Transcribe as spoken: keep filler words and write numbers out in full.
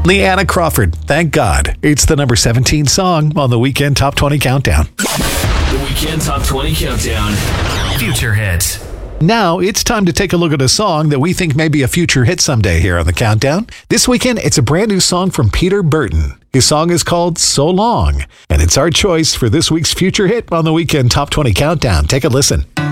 Leanna Crawford, Thank God. It's the number seventeen song on the Weekend Top twenty Countdown. The Weekend Top twenty Countdown. Future hits. Now it's time to take a look at a song that we think may be a future hit someday here on the Countdown. This weekend, it's a brand new song from Peter Burton. His song is called So Long, and it's our choice for this week's future hit on the Weekend Top twenty Countdown. Take a listen.